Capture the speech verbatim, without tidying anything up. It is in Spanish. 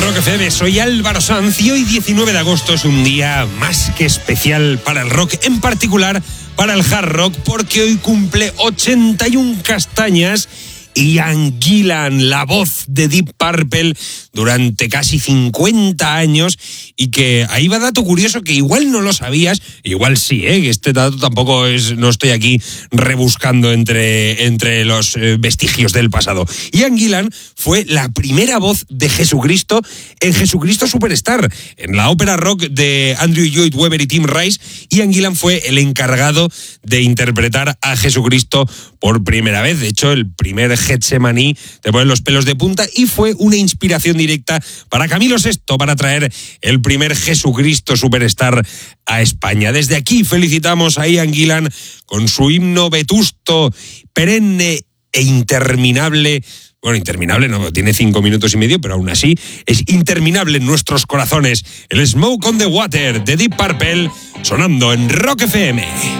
Rock F M, soy Álvaro Sanz y hoy diecinueve de agosto es un día más que especial para el rock, en particular para el hard rock, porque hoy cumple ochenta y una castañas Ian Gillan, la voz de Deep Purple durante casi cincuenta años, y que ahí va dato curioso que igual no lo sabías, igual sí, ¿eh? Que este dato tampoco es, no estoy aquí rebuscando entre, entre los eh, vestigios del pasado. Ian Gillan fue la primera voz de Jesucristo en Jesucristo Superstar, en la ópera rock de Andrew Lloyd Webber y Tim Rice. Ian Gillan fue el encargado de interpretar a Jesucristo por primera vez. De hecho, el primer Getsemaní te ponen los pelos de punta, y fue una inspiración directa para Camilo sexto para traer el primer Jesucristo Superstar a España. Desde aquí felicitamos a Ian Gillan con su himno vetusto, perenne e interminable. Bueno, interminable no, tiene cinco minutos y medio, pero aún así es interminable en nuestros corazones. El Smoke on the Water de Deep Purple, sonando en Rock F M.